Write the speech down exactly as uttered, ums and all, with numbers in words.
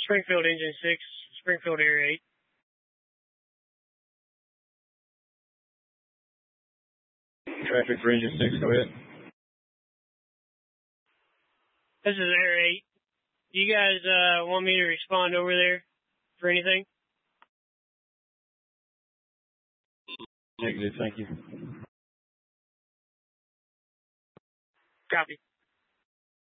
Springfield Engine six, Springfield Area eight. Traffic for Engine six, go ahead. This is Area eight. Do you guys uh, want me to respond over there for anything? Negative, thank you. Copy.